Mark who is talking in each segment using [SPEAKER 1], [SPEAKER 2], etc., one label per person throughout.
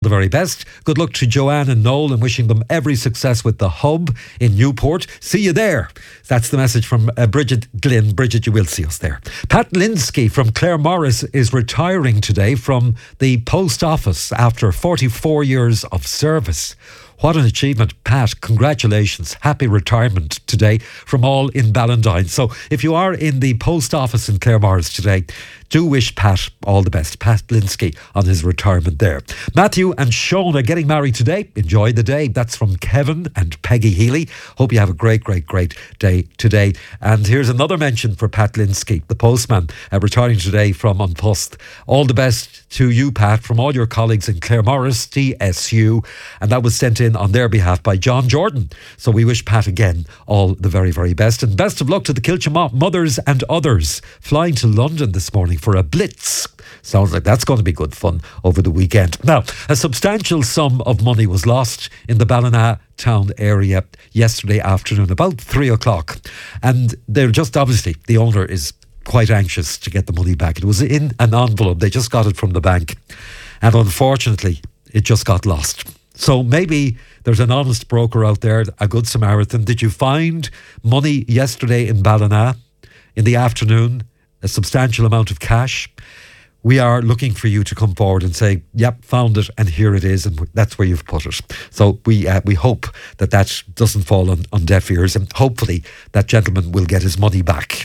[SPEAKER 1] The very best. Good luck to Joanne and Noel and wishing them every success with the hub in Newport. See you there. That's the message from Bridget Glynn. Bridget, you will see us there. Pat Linsky from Clare Morris is retiring today from the post office after 44 years of service. What an achievement, Pat. Congratulations. Happy retirement today from all in Ballantyne. So if you are in the post office in Clare Morris today, do wish Pat all the best. Pat Linsky on his retirement there. Matthew and Sean are getting married today. Enjoy the day. That's from Kevin and Peggy Healy. Hope you have a great day today. And here's another mention for Pat Linsky, the postman, retiring today from An Post. All the best to you, Pat, from all your colleagues in Clare Morris, TSU. And that was sent in on their behalf by John Jordan. So we wish Pat again all the very, very best. And best of luck to the Kilchama mothers and others flying to London this morning for a blitz. Sounds like that's going to be good fun over the weekend. Now, a substantial sum of money was lost in the Ballina town area yesterday afternoon, about 3 o'clock. And they're just obviously, the owner is quite anxious to get the money back. It was in an envelope. They just got it from the bank. And unfortunately, it just got lost. So maybe there's an honest broker out there, a good Samaritan. Did you find money yesterday in Ballina in the afternoon? A substantial amount of cash? We are looking for you to come forward and say, yep, found it and here it is, and that's where you've put it. So we hope that doesn't fall on deaf ears, and hopefully that gentleman will get his money back.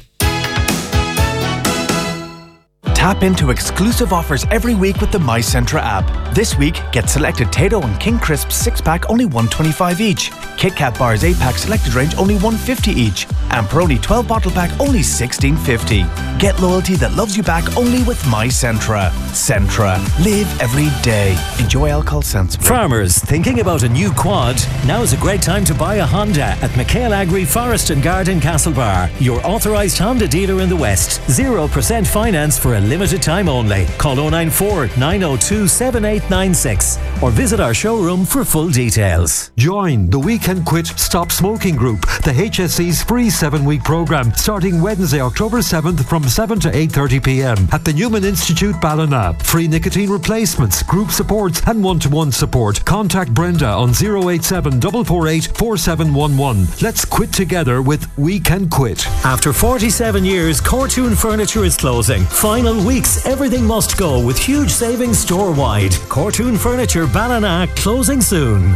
[SPEAKER 2] Tap into exclusive offers every week with the MyCentra app. This week, get selected Tayto and King Crisps 6-pack only $1.25 each. Kit Kat bars 8-pack selected range only $1.50 each. And Peroni 12 bottle pack only $16.50. Get loyalty that loves you back only with MyCentra. Centra. Live every day. Enjoy alcohol sensibly.
[SPEAKER 3] Farmers thinking about a new quad? Now is a great time to buy a Honda at McHale Agri Forest and Garden Castlebar. Your authorised Honda dealer in the West. 0% finance for a limited time only. Call 094 902 7896 or visit our showroom for full details.
[SPEAKER 1] Join the We Can Quit Stop Smoking Group, the HSE's free 7-week programme, starting Wednesday, October 7th from 7 to 8:30pm at the Newman Institute, Ballina. Free nicotine replacements, group supports and one-to-one support. Contact Brenda on 087 448 4711. Let's quit together with We Can Quit.
[SPEAKER 3] After 47 years, Cortoon Furniture is closing. Final weeks, everything must go with huge savings store-wide. Cortoon Furniture Ballina closing soon.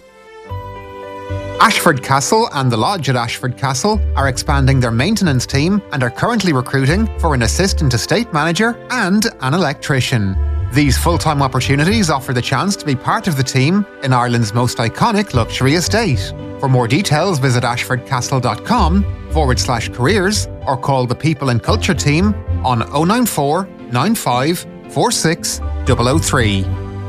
[SPEAKER 4] Ashford Castle and the Lodge at Ashford Castle are expanding their maintenance team and are currently recruiting for an assistant estate manager and an electrician. These full-time opportunities offer the chance to be part of the team in Ireland's most iconic luxury estate. For more details, visit ashfordcastle.com/careers or call the People and Culture team on 094 95 46 003.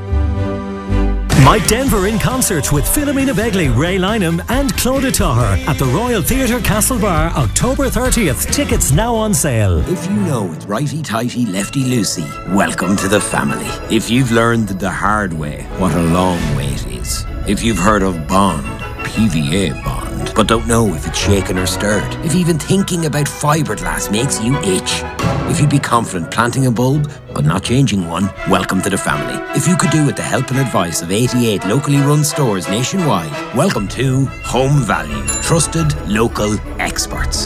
[SPEAKER 3] Mike Denver in concert with Philomena Begley, Ray Lynham and Clodagh Taher at the Royal Theatre Castlebar, October 30th. Tickets now on sale.
[SPEAKER 5] If you know it's righty-tighty, lefty-loosey, welcome to the family. If you've learned the hard way what a long way it is. If you've heard of Bond, PVA Bond, but don't know if it's shaken or stirred. If even thinking about fiberglass makes you itch. If you'd be confident planting a bulb, but not changing one, welcome to the family. If you could do with the help and advice of 88 locally run stores nationwide, welcome to Home Value. Trusted local experts.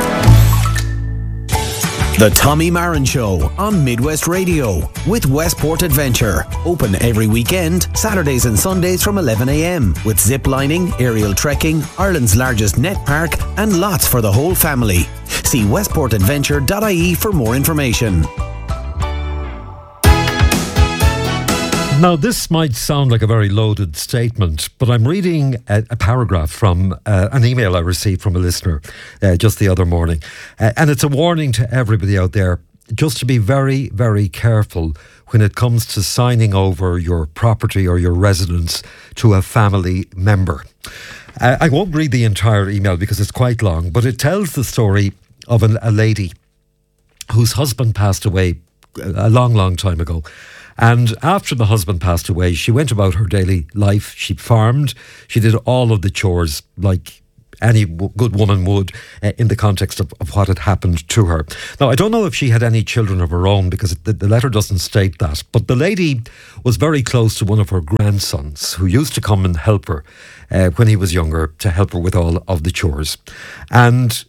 [SPEAKER 2] The Tommy Marin Show on Midwest Radio with Westport Adventure. Open every weekend, Saturdays and Sundays from 11am with zip lining, aerial trekking, Ireland's largest net park and lots for the whole family. See westportadventure.ie for more information.
[SPEAKER 1] Now, this might sound like a very loaded statement, but I'm reading a paragraph from an email I received from a listener just the other morning. And it's a warning to everybody out there just to be very, very careful when it comes to signing over your property or your residence to a family member. I won't read the entire email because it's quite long, but it tells the story of a lady whose husband passed away a long, long time ago. And after the husband passed away, she went about her daily life. She farmed. She did all of the chores like any good woman would in the context of what had happened to her. Now, I don't know if she had any children of her own, because the letter doesn't state that, but the lady was very close to one of her grandsons who used to come and help her when he was younger, to help her with all of the chores. And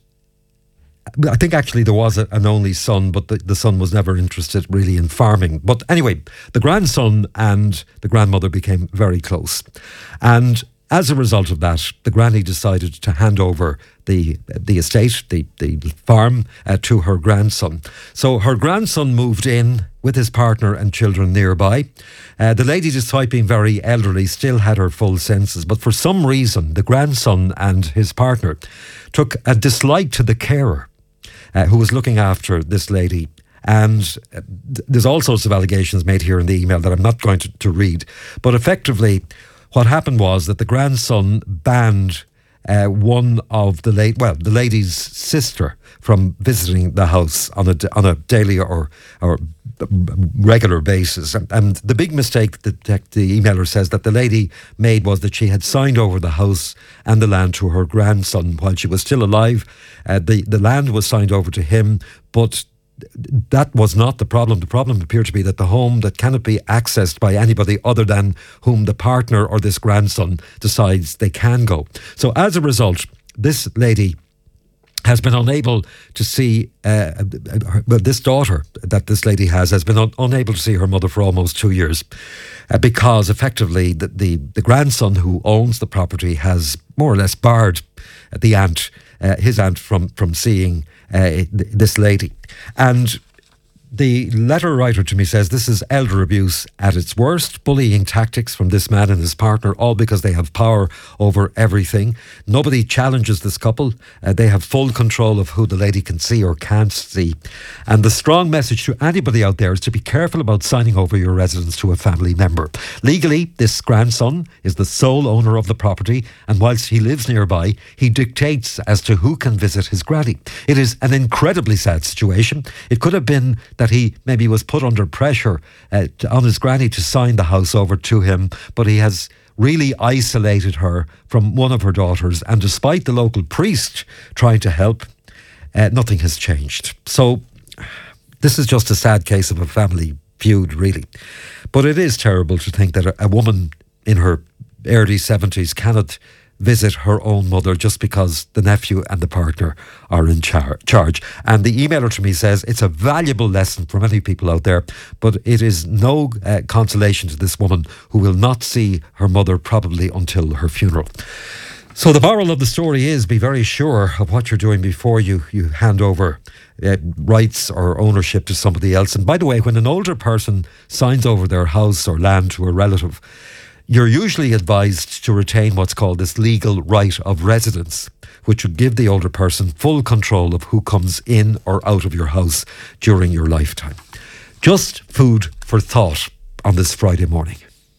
[SPEAKER 1] I think actually there was an only son, but the son was never interested really in farming. But anyway, the grandson and the grandmother became very close. And as a result of that, the granny decided to hand over the estate, the farm, to her grandson. So her grandson moved in with his partner and children nearby. The lady, despite being very elderly, still had her full senses. But for some reason, the grandson and his partner took a dislike to the carer who was looking after this lady. And there's all sorts of allegations made here in the email that I'm not going to read. But effectively, what happened was that the grandson banned one of the lady's sister from visiting the house on a daily or regular basis. And the big mistake that the emailer says that the lady made was that she had signed over the house and the land to her grandson while she was still alive. The land was signed over to him, but that was not the problem. The problem appeared to be that the home that cannot be accessed by anybody other than whom the partner or this grandson decides they can go. So as a result, this lady has been unable to see, this daughter that this lady has been unable to see her mother for almost 2 years because effectively the grandson who owns the property has more or less barred his aunt from seeing this lady. And the letter writer to me says this is elder abuse at its worst, bullying tactics from this man and his partner, all because they have power over everything. Nobody challenges this couple. They have full control of who the lady can see or can't see. And the strong message to anybody out there is to be careful about signing over your residence to a family member. Legally, this grandson is the sole owner of the property, and whilst he lives nearby, he dictates as to who can visit his granny. It is an incredibly sad situation. It could have been that he maybe was put under pressure on his granny to sign the house over to him, but he has really isolated her from one of her daughters, and despite the local priest trying to help, nothing has changed. So this is just a sad case of a family feud, really. But it is terrible to think that a woman in her early 70s cannot visit her own mother just because the nephew and the partner are in charge. And the emailer to me says it's a valuable lesson for many people out there, but it is no consolation to this woman who will not see her mother probably until her funeral. So the moral of the story is be very sure of what you're doing before you hand over rights or ownership to somebody else. And by the way, when an older person signs over their house or land to a relative, you're usually advised to retain what's called this legal right of residence, which would give the older person full control of who comes in or out of your house during your lifetime. Just food for thought on this Friday morning.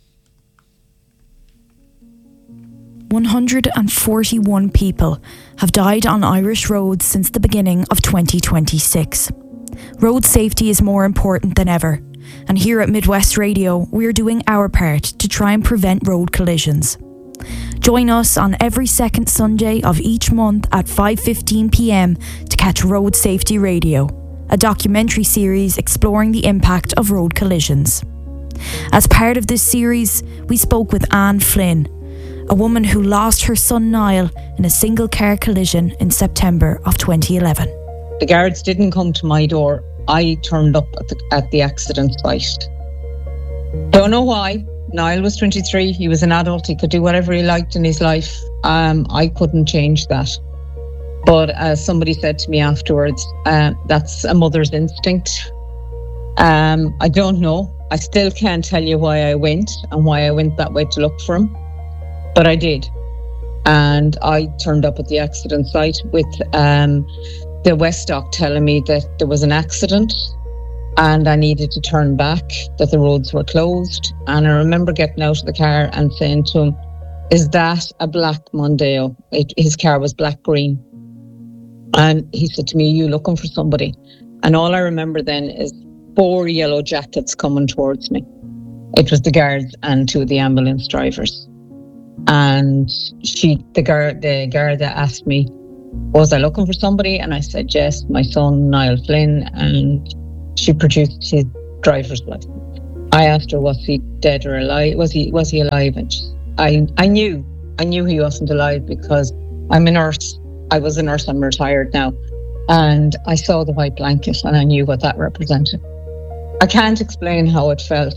[SPEAKER 6] 141 people have died on Irish roads since the beginning of 2026. Road safety is more important than ever. And here at Midwest Radio, we're doing our part to try and prevent road collisions. Join us on every second Sunday of each month at 5:15 p.m. to catch Road Safety Radio, a documentary series exploring the impact of road collisions. As part of this series, we spoke with Anne Flynn, a woman who lost her son Niall in a single car collision in September of 2011.
[SPEAKER 7] The guards didn't come to my door. I turned up at the accident site. Don't know why. Niall was 23. He was an adult. He could do whatever he liked in his life. I couldn't change that. But as somebody said to me afterwards, that's a mother's instinct. I don't know. I still can't tell you why I went and why I went that way to look for him. But I did. And I turned up at the accident site with the Westdock telling me that there was an accident and I needed to turn back, that the roads were closed. And I remember getting out of the car and saying to him, "Is that a black Mondeo?" His car was black-green. And he said to me, "Are you looking for somebody?" And all I remember then is 4 yellow jackets coming towards me. It was the guards and 2 of the ambulance drivers. And the Garda asked me, was I looking for somebody? And I said, yes, my son, Niall Flynn. And she produced his driver's license. I asked her, was he dead or alive? Was he alive? And I knew he wasn't alive because I'm a nurse. I was a nurse. I'm retired now. And I saw the white blanket and I knew what that represented. I can't explain how it felt.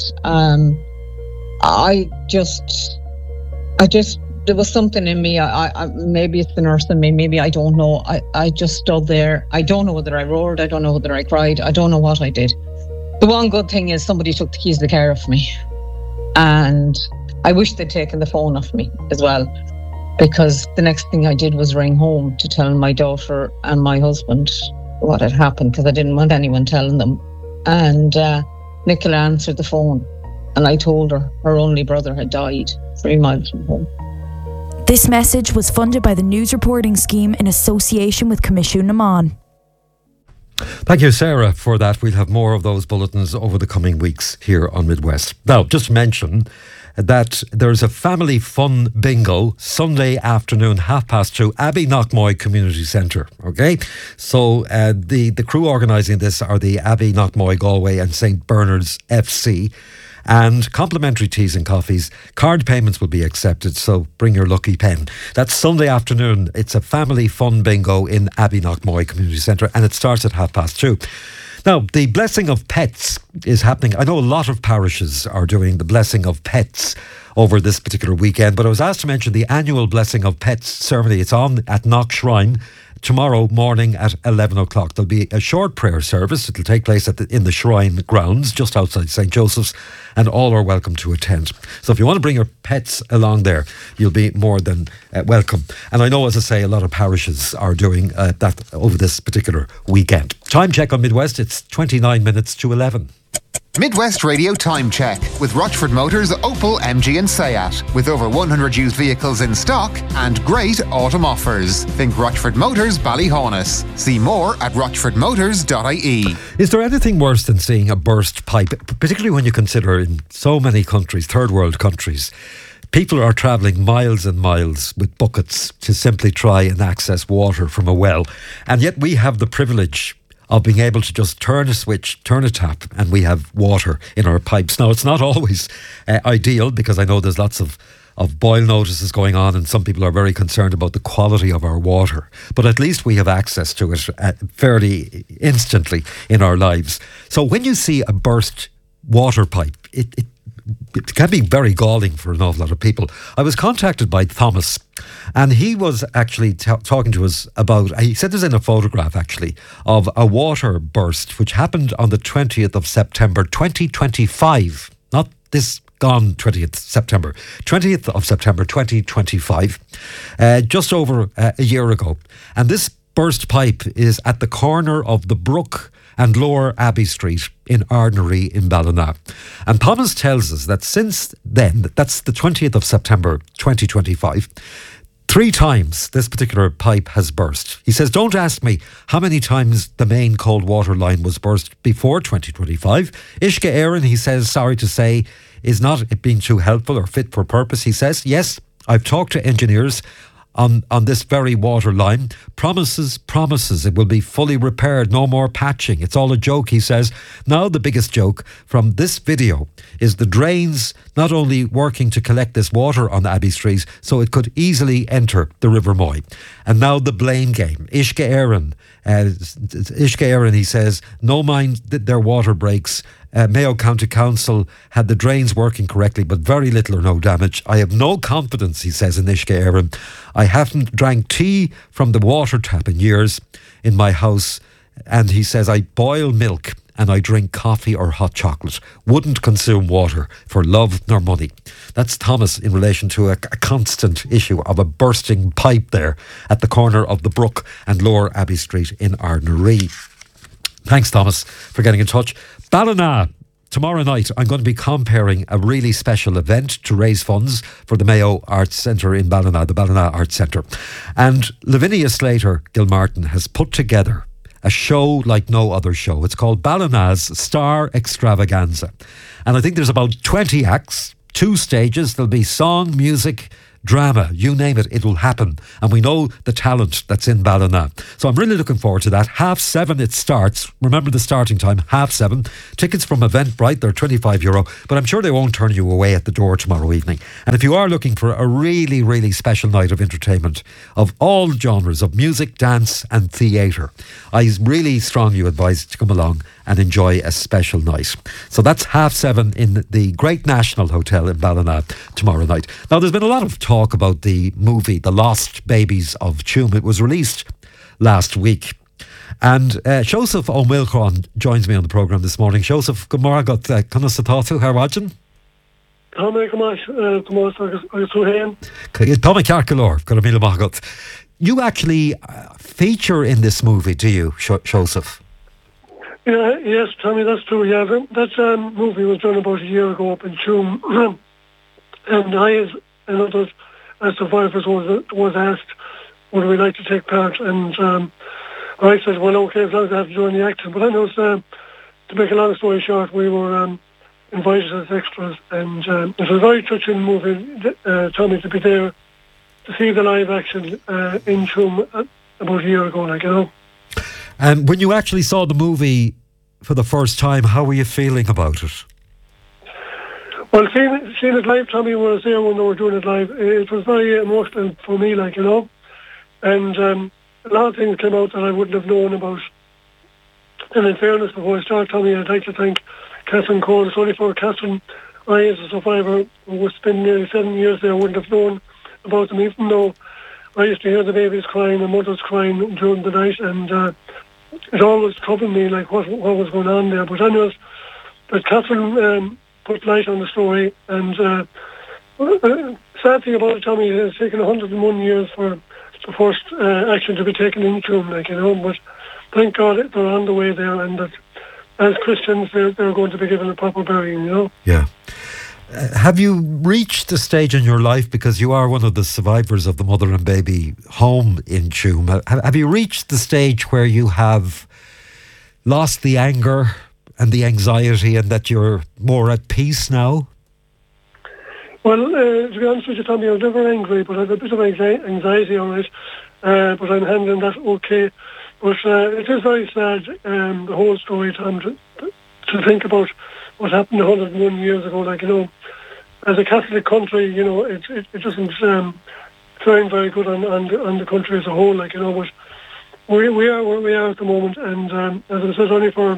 [SPEAKER 7] There was something in me. I maybe it's the nurse in me. Maybe I don't know. I just stood there. I don't know whether I roared. I don't know whether I cried. I don't know what I did. The one good thing is somebody took the keys of the car off me. And I wish they'd taken the phone off me as well. Because the next thing I did was ring home to tell my daughter and my husband what had happened, because I didn't want anyone telling them. And Nicola answered the phone, and I told her only brother had died 3 miles from home.
[SPEAKER 6] This message was funded by the News Reporting Scheme in association with Commission Naman.
[SPEAKER 1] Thank you, Sarah, for that. We'll have more of those bulletins over the coming weeks here on Midwest. Now, just mention that there's a family fun bingo Sunday afternoon, 2:30, Abbey Knockmoy Community Centre. Okay, so the crew organising this are the Abbey Knockmoy Galway and St Bernard's FC. And complimentary teas and coffees. Card payments will be accepted, so bring your lucky pen. That's Sunday afternoon. It's a family fun bingo in Abbey Knockmoy Community Centre, and it starts at 2:30. Now, the blessing of pets is happening. I know a lot of parishes are doing the blessing of pets over this particular weekend, but I was asked to mention the annual blessing of pets ceremony. It's on at Knock Shrine tomorrow morning at 11 o'clock. There'll be a short prayer service. It'll take place in the Shrine grounds just outside St. Joseph's, and all are welcome to attend. So if you want to bring your pets along there, you'll be more than welcome. And I know, as I say, a lot of parishes are doing that over this particular weekend. Time check on Midwest, it's 29 minutes to 11.
[SPEAKER 4] Midwest Radio Time Check with Rochford Motors Opel, MG and Seat. With over 100 used vehicles in stock and great autumn offers. Think Rochford Motors Ballyhaunis. See more at rochfordmotors.ie.
[SPEAKER 1] Is there anything worse than seeing a burst pipe, particularly when you consider in so many countries, third world countries, people are travelling miles and miles with buckets to simply try and access water from a well, and yet we have the privilege of being able to just turn a switch, turn a tap, and we have water in our pipes. Now, it's not always ideal, because I know there's lots of boil notices going on, and some people are very concerned about the quality of our water. But at least we have access to it fairly instantly in our lives. So when you see a burst water pipe, it can be very galling for an awful lot of people. I was contacted by Thomas, and he was actually talking to us about, he said there's in a photograph actually of a water burst which happened on the 20th of September 2025, not this gone 20th September 2025, just over a year ago. And this burst pipe is at the corner of the Brook and Lower Abbey Street in Ardnaree in Ballina. And Thomas tells us that since then, that's the 20th of September 2025, 3 times this particular pipe has burst. He says, don't ask me how many times the main cold water line was burst before 2025. Ishka Aaron, he says, sorry to say, is not being too helpful or fit for purpose. He says, yes, I've talked to engineers on this very water line. Promises, it will be fully repaired, no more patching. It's all a joke, he says. Now the biggest joke from this video is the drains not only working to collect this water on Abbey Street so it could easily enter the River Moy. And now the blame game. Ishka Aaron, he says, no mind that their water breaks. Mayo County Council had the drains working correctly, but very little or no damage. I have no confidence, he says, in Ishka Aaron. I haven't drank tea from the water tap in years in my house. And he says, I boil milk and I drink coffee or hot chocolate. Wouldn't consume water for love nor money. That's Thomas in relation to a constant issue of a bursting pipe there at the corner of the Brook and Lower Abbey Street in Ardnaree. Thanks, Thomas, for getting in touch. Ballina. Tomorrow night, I'm going to be comparing a really special event to raise funds for the Mayo Arts Centre in Ballina, the Ballina Arts Centre. And Lavinia Slater Gilmartin has put together a show like no other show. It's called Ballina's Star Extravaganza. And I think there's about 20 acts, 2 stages. There'll be song, music, drama, you name it, it will happen. And we know the talent that's in Ballina. So I'm really looking forward to that. 7:30 it starts. Remember the starting time, 7:30. Tickets from Eventbrite, they're €25, but I'm sure they won't turn you away at the door tomorrow evening. And if you are looking for a really, really special night of entertainment of all genres of music, dance and theatre, I really strongly advise to come along and enjoy a special night. So that's 7:30 in the Great National Hotel in Ballina tomorrow night. Now, there's been a lot of talk about the movie The Lost Babies of Tuam. It was released last week. And Joseph O'Milcron joins me on the programme this morning. Joseph, good morning. Connus Atatu, how are you? Tommy Carcalor, you actually feature in this movie, do you, Joseph?
[SPEAKER 8] Yeah, yes, Tommy, that's true. Yeah, that movie was done about a year ago up in Tuam, and I, as others, as survivors, was asked, would we like to take part? And I said, well, okay, as long as I have to do any acting. But I know, to make a long story short, we were invited as extras, and it was a very touching movie, Tommy, to be there to see the live action in Tuam about a year ago, like, you know.
[SPEAKER 1] And when you actually saw the movie for the first time, how were you feeling about it?
[SPEAKER 8] Well, seeing it live, Tommy, when I was there when they were doing it live, it was very emotional for me, like, you know. And a lot of things came out that I wouldn't have known about. And in fairness, before I start, Tommy, I'd like to thank Catherine Cole. It's only for Catherine, I, as a survivor, who spent nearly 7 years there, wouldn't have known about them, even though I used to hear the babies crying and mothers crying during the night, and it always troubled me, like, what was going on there. But anyways, but Catherine put light on the story, and sad thing about it, Tommy, it's taken 101 years for the first action to be taken into them, like, you know, but thank God they're on the way there, and that as Christians they're going to be given a proper burying, you know.
[SPEAKER 1] Yeah. Have you reached the stage in your life, because you are one of the survivors of the mother and baby home in Tuam, have you reached the stage where you have lost the anger and the anxiety, and that you're more at peace now?
[SPEAKER 8] Well, to be honest with you, Tommy, I was never angry, but I have a bit of anxiety on it, but I'm handling that okay. But it is very sad, the whole story, Tom, to think about what happened 101 years ago. Like, you know, as a Catholic country, you know, it doesn't sound very good on the country as a whole, like, you know, but we are where we are at the moment, and as I said, only for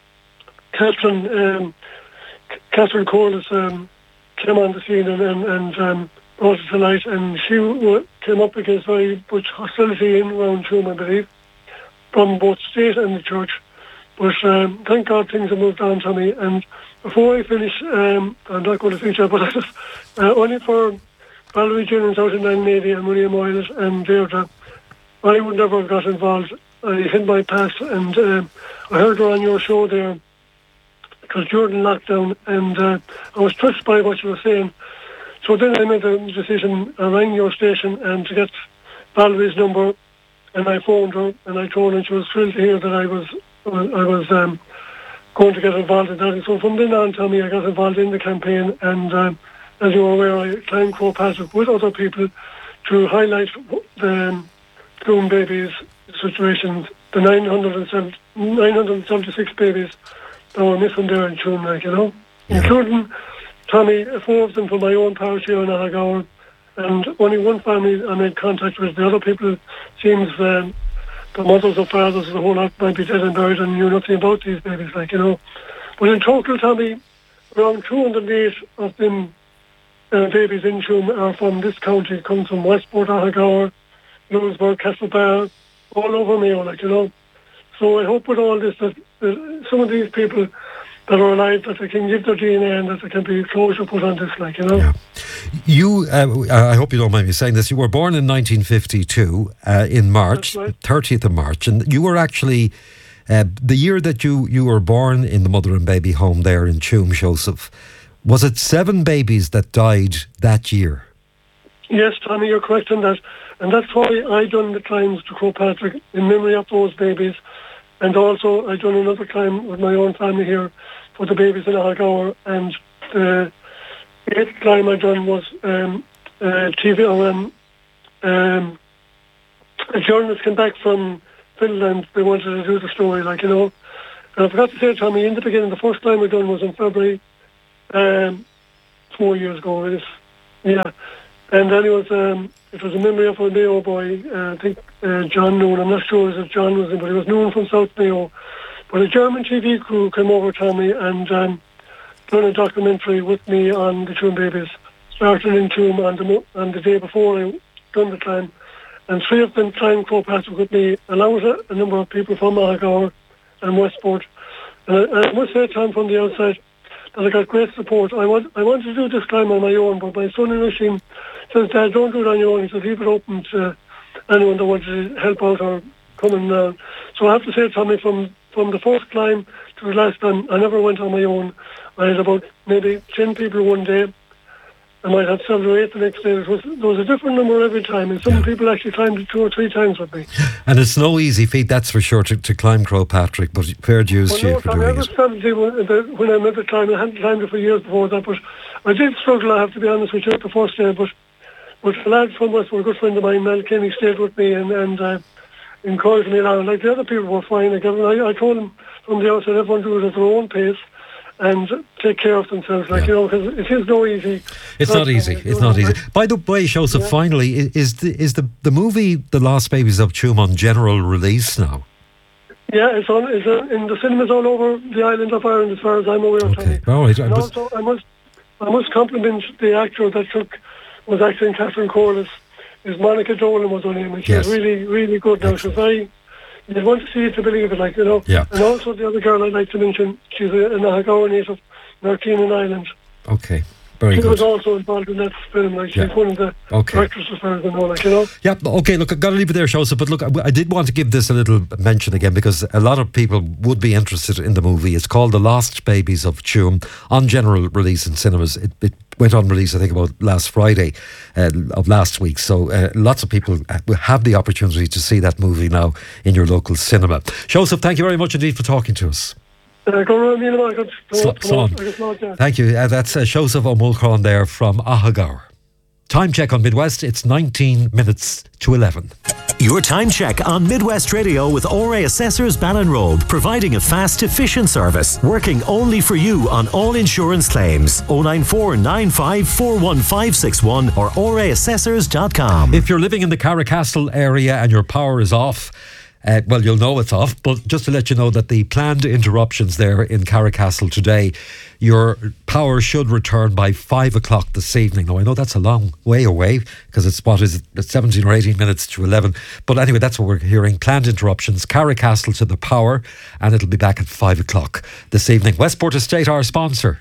[SPEAKER 8] Catherine Cole has came on the scene and brought it to light, and she came up against very much hostility in around Tuam, I believe, from both state and the church. But thank God things have moved on, Tommy. And before I finish, I'm not going to feature, but I just only for Valerie Jennings out in Navy and William Moyles and Deirdre, I would never have got involved. I hid my past, and I heard her on your show there. It was during lockdown, and I was touched by what you were saying. So then I made a decision. I rang your station and to get Valerie's number, and I phoned her, and I told her, and she was thrilled to hear that I was going to get involved in that. And so from then on, Tommy, I got involved in the campaign, and as you're aware, I climbed Croagh Patrick with other people to highlight the Tuam babies situations, the 976 babies that were missing there in Tuam, like, you know, including, Tommy, 4 of them from my own parish here in Ahagowr, and only one family I made contact with. The other people seems the mothers or fathers of the whole lot might be dead and buried and knew nothing about these babies, like, you know. But in total, Tommy, around 208 of them babies in Tuam are from this county, comes from Westport, Ahagowr, Louisburg, Castlebar, all over Mayo, like, you know. So I hope with all this that some of these people that are alive, that they can give their DNA and that there can be closure put on this, like, you know.
[SPEAKER 1] Yeah. You, I hope you don't mind me saying this, you were born in 1952 in March, right. 30th of March, and you were actually, the year that you were born in the mother and baby home there in Tuam, Joseph, was it 7 babies that died that year?
[SPEAKER 8] Yes, Tommy, you're correct on that. And that's why I done the climbs to Croagh Patrick in memory of those babies. And also I done another climb with my own family here for the babies in Ahagowr. And the 8th climb I done was TV or a journalist came back from Finland. They wanted to do the story, like, you know. And I forgot to say, Tommy, in the beginning, the first time we done was in February, 4 years ago. It is, yeah. And then it was a memory of a Mayo boy, I think John Noon. I'm not sure if John was in, but it was Noon from South Mayo. But a German TV crew came over, Tommy, and done a documentary with me on the Tuam babies. Started in Tuam on the day before I done the time. And 3 of them climbed Croagh Patrick with me, along with a number of people from Ahagor and Westport. And I must say, Tom, from the outside, that I got great support. I wanted to do this climb on my own, but my son in Rashim says, Dad, don't do it on your own. He says, leave it open to anyone that wanted to help out or come in. So I have to say, Tommy, from the first climb to the last time, I never went on my own. I had about maybe 10 people one day. I might have 7 or 8 the next day. There was a different number every time, and some people actually climbed it 2 or 3 times with me.
[SPEAKER 1] And it's no easy feat, that's for sure, to climb Croagh Patrick, but fair dues to you for doing it.
[SPEAKER 8] When I met the climb, I hadn't climbed it for years before that, but I did struggle, I have to be honest with you, the first day, but the lads from Westport, a good friend of mine, Mel Kenny, stayed with me and encouraged me along. Like, the other people were fine. Like, I told them from the outset, everyone do it at their own pace and take care of themselves, like, you know, because it is no easy.
[SPEAKER 1] It's not easy. It's not easy. By the way, Joseph, finally, is the movie The Lost Babies of Tuam on general release now?
[SPEAKER 8] Yeah, it's in the cinemas all over the island of Ireland, as far as I'm aware.
[SPEAKER 1] Okay, all right.
[SPEAKER 8] And also, I must compliment the actor that was acting Catherine Corliss. Is Monica Dolan was her name, and she was really, really good. Now, she was very. You'd want to see it to believe it, like, you know.
[SPEAKER 1] Yeah.
[SPEAKER 8] And also the other girl I'd like to mention, she's an Ahagor native, Martine Island.
[SPEAKER 1] Okay, very good.
[SPEAKER 8] She was also involved in that film, like, she's one of the directors as far as I know, like, you know.
[SPEAKER 1] Yeah, okay, look, I've got to leave it there, Joseph, but look, I did want to give this a little mention again, because a lot of people would be interested in the movie. It's called The Lost Babies of Tuam, on general release in cinemas. It went on release, I think, about last Friday of last week. So lots of people will have the opportunity to see that movie now in your local cinema. Joseph, thank you very much indeed for talking to us.
[SPEAKER 8] Thank
[SPEAKER 1] you. That's Joseph O'Mulcairn there from Ahagor. Time check on Midwest, it's 19 minutes to 11.
[SPEAKER 3] Your time check on Midwest Radio with ORA Assessors Ballinrobe, providing a fast, efficient service, working only for you on all insurance claims. 094 95 41561 or oraassessors.com.
[SPEAKER 1] If you're living in the Carricastle area and your power is off, well, you'll know it's off, but just to let you know that the planned interruptions there in Carricastle today, your power should return by 5 o'clock this evening. Now, I know that's a long way away, because it's 17 or 18 minutes to 11. But anyway, that's what we're hearing. Planned interruptions, Carricastle to the power, and it'll be back at 5 o'clock this evening. Westport Estate, our sponsor.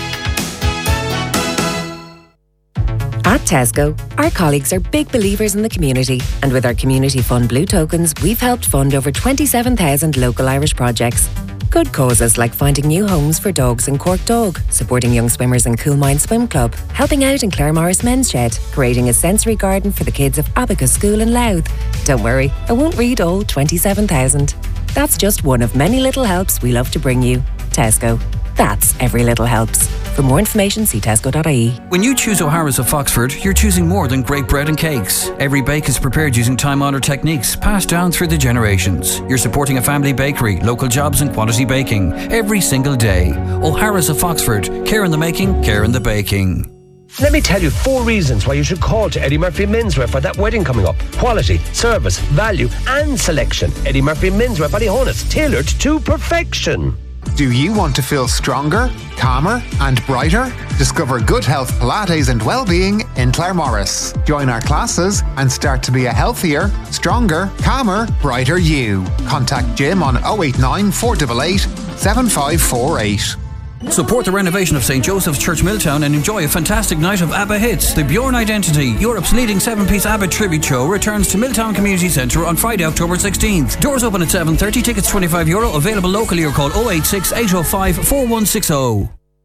[SPEAKER 9] At Tesco, our colleagues are big believers in the community, and with our Community Fund Blue Tokens, we've helped fund over 27,000 local Irish projects. Good causes like finding new homes for dogs in Cork Dog, supporting young swimmers in Coolmine Swim Club, helping out in Claremorris Men's Shed, creating a sensory garden for the kids of Abacus School in Louth. Don't worry, I won't read all 27,000. That's just one of many little helps we love to bring you. Tesco. That's every little helps. For more information, see tesco.ie.
[SPEAKER 10] When you choose O'Hara's of Foxford, you're choosing more than great bread and cakes. Every bake is prepared using time-honoured techniques passed down through the generations. You're supporting a family bakery, local jobs and quality baking every single day. O'Hara's of Foxford. Care in the making, care in the baking.
[SPEAKER 11] Let me tell you 4 reasons why you should call to Eddie Murphy Menswear for that wedding coming up. Quality, service, value and selection. Eddie Murphy Menswear Ballyhonus, tailored to perfection.
[SPEAKER 4] Do you want to feel stronger, calmer and brighter? Discover Good Health Pilates and Wellbeing in Claremorris. Join our classes and start to be a healthier, stronger, calmer, brighter you. Contact Jim on 089 488 7548.
[SPEAKER 10] Support the renovation of St. Joseph's Church Milltown and enjoy a fantastic night of ABBA hits. The Bjorn Identity, Europe's leading 7-piece ABBA tribute show, returns to Milltown Community Centre on Friday, October 16th. Doors open at 7:30, tickets €25, available locally or call 086 805 4160.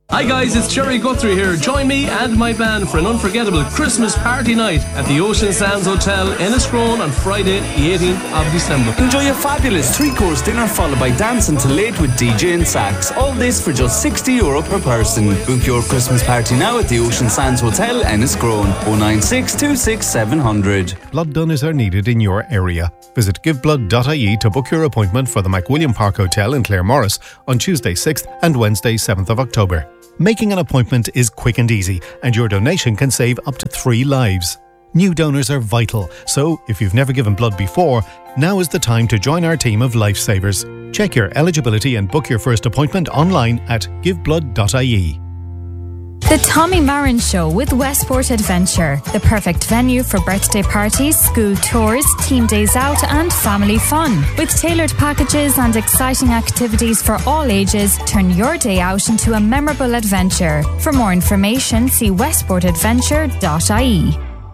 [SPEAKER 12] Hi guys, it's Jerry Guthrie here. Join me and my band for an unforgettable Christmas party night at the Ocean Sands Hotel, Enniscrone on Friday, the 18th of December.
[SPEAKER 13] Enjoy a fabulous 3-course dinner followed by dancing till late with DJ and sax. All this for just €60 per person. Book your Christmas party now at the Ocean Sands Hotel, Enniscrone. 096 26 700.
[SPEAKER 14] Blood donors are needed in your area. Visit giveblood.ie to book your appointment for the McWilliam Park Hotel in Claremorris on Tuesday 6th and Wednesday 7th of October. Making an appointment is quick and easy, and your donation can save up to 3 lives. New donors are vital, so if you've never given blood before, now is the time to join our team of lifesavers. Check your eligibility and book your first appointment online at giveblood.ie.
[SPEAKER 15] The Tommy Marin Show with Westport Adventure, the perfect venue for birthday parties, school tours, team days out and family fun. With tailored packages and exciting activities for all ages, turn your day out into a memorable adventure. For more information, see westportadventure.ie.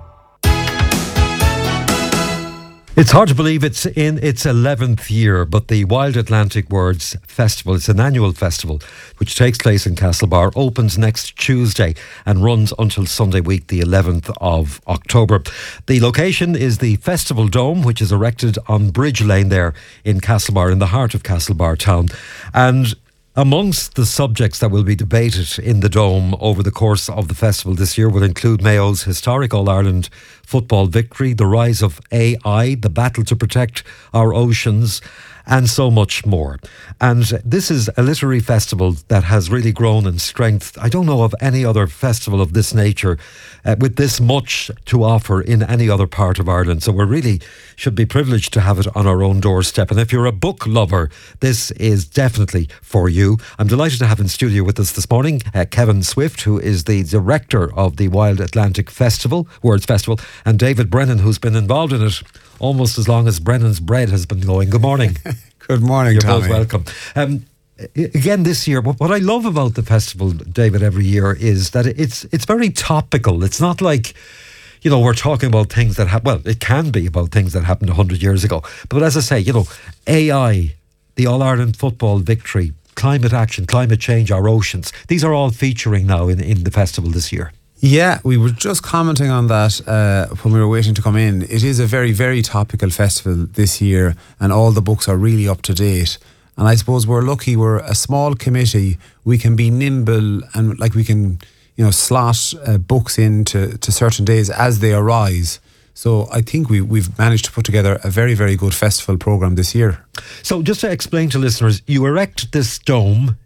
[SPEAKER 1] It's hard to believe it's in its 11th year, but the Wild Atlantic Words Festival, it's an annual festival which takes place in Castlebar, opens next Tuesday and runs until Sunday week, the 11th of October. The location is the Festival Dome, which is erected on Bridge Lane there in Castlebar, in the heart of Castlebar town. And amongst the subjects that will be debated in the Dome over the course of the festival this year will include Mayo's historic All-Ireland football victory, the rise of AI, the battle to protect our oceans, and so much more. And this is a literary festival that has really grown in strength. I don't know of any other festival of this nature with this much to offer in any other part of Ireland. So we really should be privileged to have it on our own doorstep. And if you're a book lover, this is definitely for you. I'm delighted to have in studio with us this morning Kevin Swift, who is the director of the Wild Atlantic Festival, Words Festival, and David Brennan, who's been involved in it almost as long as Brennan's bread has been going. Good morning.
[SPEAKER 16] Good morning,
[SPEAKER 1] You're
[SPEAKER 16] Tommy.
[SPEAKER 1] both welcome. Again, this year, what I love about the festival, David, every year is that it's very topical. It's not like, you know, we're talking about things that well, it can be about things that happened 100 years ago. But as I say, you know, AI, the All-Ireland football victory, climate action, climate change, our oceans, these are all featuring now in the festival this year.
[SPEAKER 16] Yeah, we were just commenting on that when we were waiting to come in. It is a very, very topical festival this year, and all the books are really up to date. And I suppose we're lucky, we're a small committee, we can be nimble and like we can, you know, slot books into certain days as they arise. So I think we've managed to put together a very, very good festival programme this year.
[SPEAKER 1] So just to explain to listeners, you erect this dome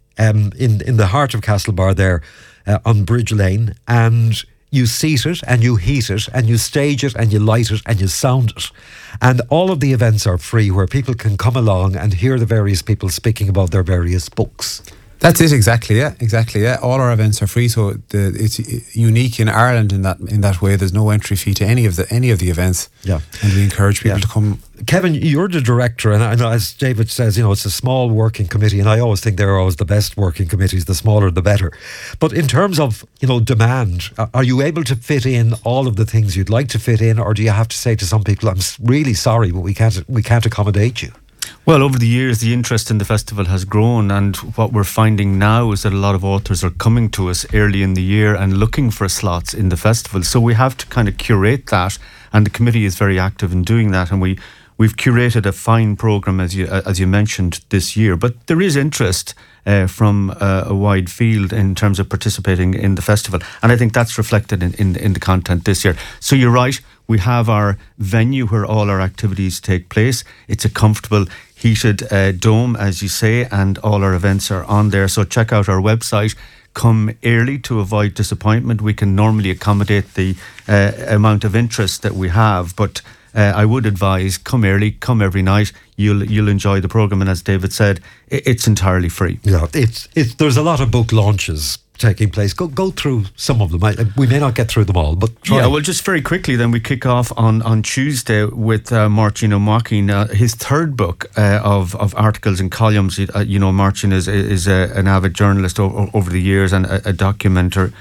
[SPEAKER 1] in the heart of Castlebar there on Bridge Lane, and you seat it and you heat it and you stage it and you light it and you sound it. And all of the events are free, where people can come along and hear the various people speaking about their various books.
[SPEAKER 16] That's it, exactly. Yeah. All our events are free, so it's unique in Ireland in that way. There's no entry fee to any of the events.
[SPEAKER 1] Yeah,
[SPEAKER 16] and we encourage people to come.
[SPEAKER 1] Kevin, you're the director, and I know, as David says, you know, it's a small working committee, and I always think they're always the best working committees. The smaller, the better. But in terms of, you know, demand, are you able to fit in all of the things you'd like to fit in, or do you have to say to some people, "I'm really sorry, but we can't accommodate you"?
[SPEAKER 17] Well, over the years, the interest in the festival has grown, and what we're finding now is that a lot of authors are coming to us early in the year and looking for slots in the festival. So we have to kind of curate that, and the committee is very active in doing that, and we've curated a fine programme, as you mentioned, this year. But there is interest from a wide field in terms of participating in the festival, and I think that's reflected in the content this year. So you're right, we have our venue where all our activities take place. It's a comfortable, heated dome, as you say, and all our events are on there. So check out our website. Come early to avoid disappointment. We can normally accommodate the amount of interest that we have, but I would advise, come early, come every night. You'll enjoy the programme, and as David said, it's entirely free.
[SPEAKER 1] Yeah, there's a lot of book launches taking place. Go through some of them. We may not get through them all, but try.
[SPEAKER 17] Yeah, well, just very quickly then, we kick off on Tuesday with Martin O'Mackin, his third book of articles and columns. Martin is an avid journalist over the years and a documenter.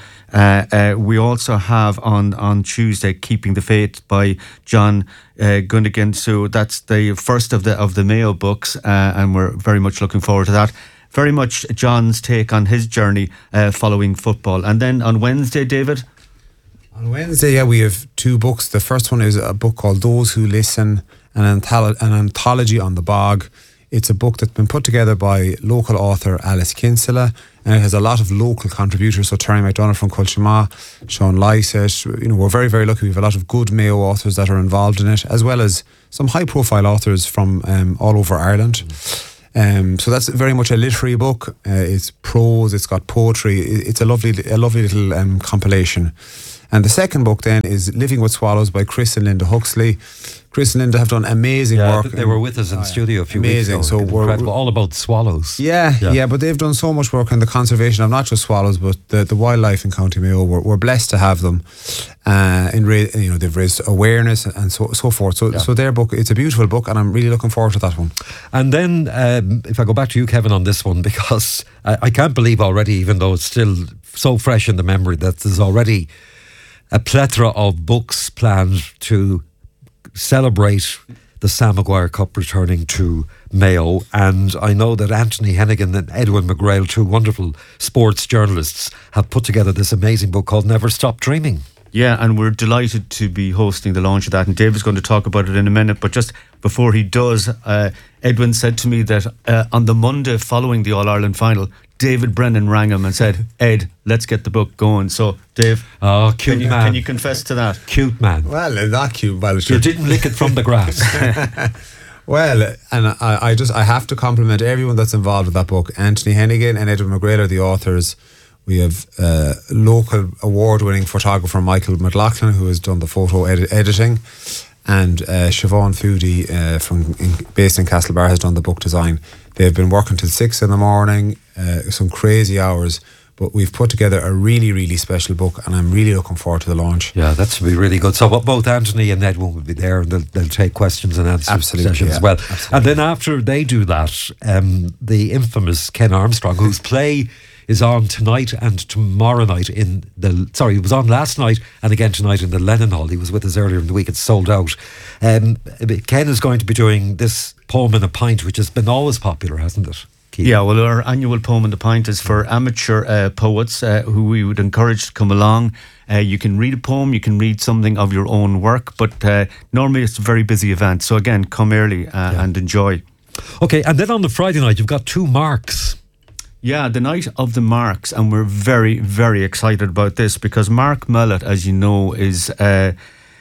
[SPEAKER 17] We also have on Tuesday Keeping the Faith by John Gunnigan. So that's the first of the Mayo books, and we're very much looking forward to that. very much John's take on his journey following football. And then on Wednesday, David?
[SPEAKER 16] On Wednesday, we have 2 books. The first one is a book called Those Who Listen, an anthology on the bog. It's a book that's been put together by local author Alice Kinsella, and it has a lot of local contributors. So Terry McDonough from Culchima, Sean Lysett. We're very, very lucky. We have a lot of good Mayo authors that are involved in it, as well as some high-profile authors from all over Ireland. So that's very much a literary book. It's prose. It's got poetry. It's a lovely little compilation. And the second book then is Living with Swallows by Chris and Linda Huxley. Chris and Linda have done amazing work.
[SPEAKER 1] They were with us in the studio a few weeks ago.
[SPEAKER 16] So
[SPEAKER 1] we're all about swallows.
[SPEAKER 16] Yeah, but they've done so much work on the conservation of not just swallows, but the wildlife in County Mayo. We're blessed to have them. They've raised awareness and so forth. So their book, it's a beautiful book, and I'm really looking forward to that one.
[SPEAKER 1] And then if I go back to you, Kevin, on this one, because I can't believe already, even though it's still so fresh in the memory, that there's already a plethora of books planned to celebrate the Sam Maguire Cup returning to Mayo. And I know that Anthony Hennigan and Edwin McGrail, 2 wonderful sports journalists, have put together this amazing book called Never Stop Dreaming.
[SPEAKER 17] Yeah, and we're delighted to be hosting the launch of that, and David's going to talk about it in a minute. But just before he does, Edwin said to me that on the Monday following the All-Ireland final, David Brennan rang him and said, Ed, let's get the book going. So, Dave,
[SPEAKER 1] cute man.
[SPEAKER 17] Can you confess to that?
[SPEAKER 1] Cute man.
[SPEAKER 16] Well, not cute. Well,
[SPEAKER 1] you didn't lick it from the grass.
[SPEAKER 16] Well, and I have to compliment everyone that's involved with that book. Anthony Hennigan and Edwin McGrail are the authors. We have local award-winning photographer Michael McLaughlin, who has done the photo editing, and Siobhan Foodie based in Castlebar has done the book design. They've been working till 6 a.m, some crazy hours, but we've put together a really, really special book, and I'm really looking forward to the launch.
[SPEAKER 1] Yeah, that should be really good. So both Anthony and Edwin will be there, and they'll take questions and answers sessions as well. Absolutely. And then after they do that, the infamous Ken Armstrong, whose play is on tonight and tomorrow night it was on last night and again tonight in the Lennon Hall. He was with us earlier in the week. It's sold out. Ken is going to be doing this Poem in a Pint, which has been always popular, hasn't it, Keith?
[SPEAKER 17] Yeah, well, our annual Poem in the Pint is for amateur poets who we would encourage to come along. You can read a poem, you can read something of your own work, but normally it's a very busy event. So again, come early and enjoy.
[SPEAKER 1] Okay, and then on the Friday night, you've got 2 marks.
[SPEAKER 17] Yeah, the night of the marks, and we're very, very excited about this because Mark Mellett, as you know, is an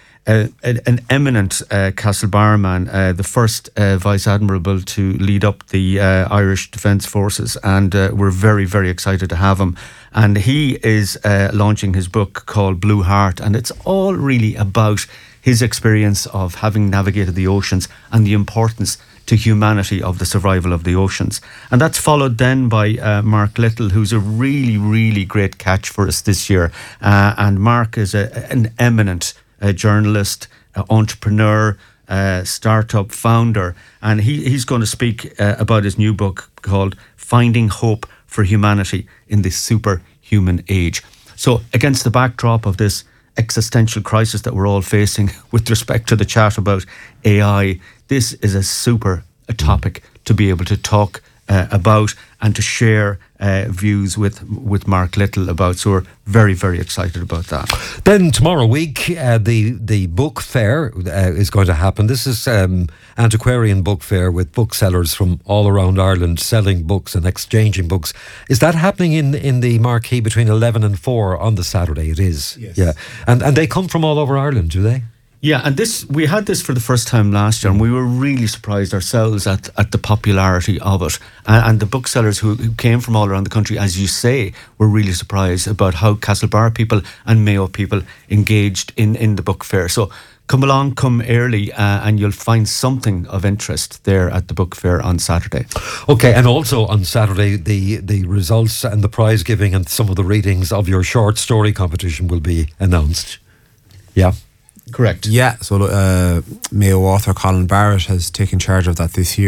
[SPEAKER 17] eminent Castlebar man, the first Vice Admiral to lead up the Irish Defence Forces, and we're very, very excited to have him. And he is launching his book called Blue Heart, and it's all really about his experience of having navigated the oceans and the importance to humanity of the survival of the oceans. And that's followed then by Mark Little, who's a really, really great catch for us this year. And Mark is an eminent journalist, entrepreneur, startup founder, and he's going to speak about his new book called Finding Hope for Humanity in the Superhuman Age. So against the backdrop of this existential crisis that we're all facing with respect to the chat about AI, this is a topic to be able to talk about and to share views with Mark Little about. So we're very, very excited about that.
[SPEAKER 1] Then tomorrow week, the book fair is going to happen. This is antiquarian book fair with booksellers from all around Ireland selling books and exchanging books. Is that happening in the Marquee between 11 and 4 on the Saturday? It is.
[SPEAKER 16] Yes.
[SPEAKER 1] Yeah. And they come from all over Ireland, do they?
[SPEAKER 17] Yeah, and we had this for the first time last year, and we were really surprised ourselves at the popularity of it. And the booksellers who came from all around the country, as you say, were really surprised about how Castlebar people and Mayo people engaged in the book fair. So come along, come early, and you'll find something of interest there at the book fair on Saturday.
[SPEAKER 1] Okay, and also on Saturday, the results and the prize giving and some of the readings of your short story competition will be announced. Yeah.
[SPEAKER 17] Correct.
[SPEAKER 16] Yeah, so Mayo author Colin Barrett has taken charge of that this year.